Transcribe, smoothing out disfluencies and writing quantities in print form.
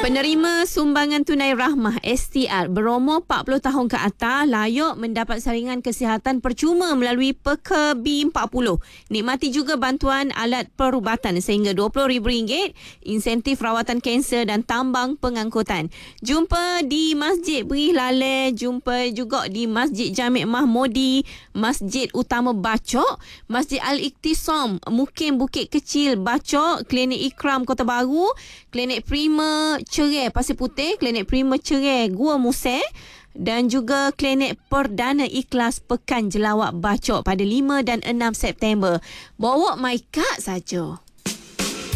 Penerima sumbangan tunai rahmah STR berumur 40 tahun ke atas layak mendapat saringan kesihatan percuma melalui Peka B40. Nikmati juga bantuan alat perubatan sehingga RM20,000, insentif rawatan kanser dan tambang pengangkutan. Jumpa di Masjid Berih Laleh, jumpa juga di Masjid Jami' Mahmudi, Masjid Utama Bacok, Masjid Al-Iktisam, Mukim Bukit Kecil Bacok, Klinik Ikram Kota Baru, Klinik Prima Cerai Pasir Putih, Klinik Prima Cerai Gua Museh dan juga Klinik Perdana Ikhlas Pekan Jelawak Bacok pada 5 dan 6 September. Bawa my card saja.